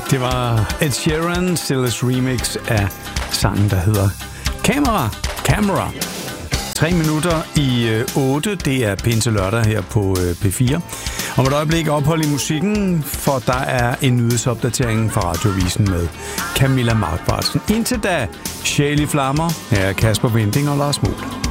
Det var Ed Sheeran, Stills remix af sangen, der hedder Camera. 3 minutter i 8, det er Pinse Lørdag her på P4. Om et øjeblik ophold i musikken, for der er en nyhedsopdatering fra Radioavisen med Camilla Markvartsen. Indtil da, Sjæl i flammer, her er Kasper Winding og Lars Muhl.